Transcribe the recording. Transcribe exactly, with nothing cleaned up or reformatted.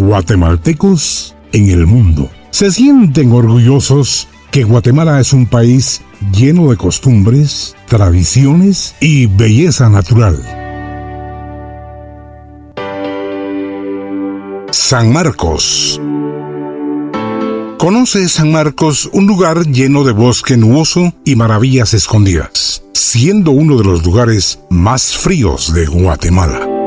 guatemaltecos en el mundo. Se sienten orgullosos que Guatemala es un país lleno de costumbres, tradiciones y belleza natural. San Marcos. Conoce San Marcos, un lugar lleno de bosque nuboso y maravillas escondidas, siendo uno de los lugares más fríos de Guatemala.